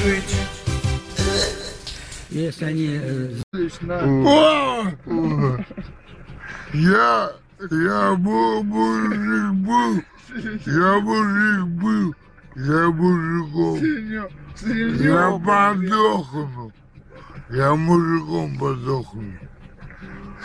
быть. Если они... Я мужик был, я мужиком. Я подохну. Я мужиком подохну.